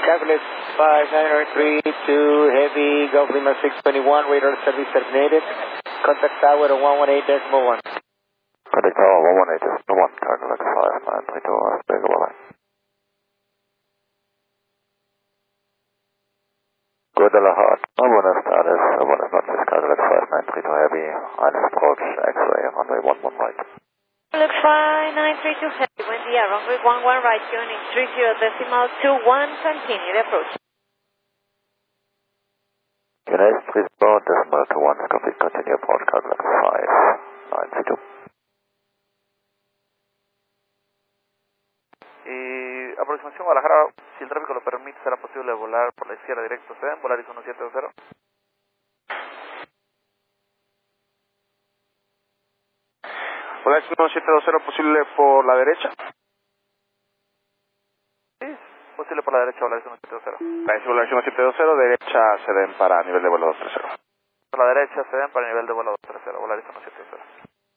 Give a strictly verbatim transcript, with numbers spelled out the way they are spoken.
Calculus five nine three two, Heavy, Golf Lima six twenty-one, radar service terminated. Contact tower one one eight decimal one. Contact tower one one eight decimal one, Calculus five nine three two, Osprey, bye-bye. Guadalajara, buenas tardes, buenas noches, Calculus five nine three two Heavy, Island approach, X-ray, runway one one right. Calculus five nine three two Heavy, buen día, runway one one right, joining three zero decimal two one, continue the approach. United three zero decimal two one, complete continue approach, Calculus five nine three two. Y aproximación Guadalajara, si el tráfico lo permite, será posible volar por la izquierda directo, ¿se ven? Volaris uno siete cero. Volaris uno siete cero, posible por la derecha. Sí, posible por la derecha, Volaris uno siete cero. Volaris uno siete cero, derecha se den para nivel de vuelo dos tres cero. Por la derecha se ven para nivel de vuelo dos tres cero, Volaris uno siete cero.